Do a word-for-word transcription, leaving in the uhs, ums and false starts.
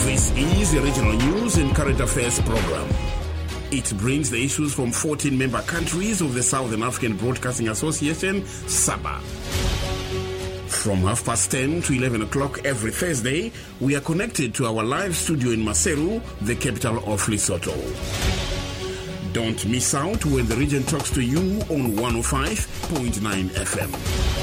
This is the Regional News and Current Affairs program. It brings the issues from fourteen member countries of the Southern African Broadcasting Association, SABA. From half past ten to eleven o'clock every Thursday, we are connected to our live studio in Maseru, the capital of Lesotho. Don't miss out when the region talks to you on one oh five point nine F M.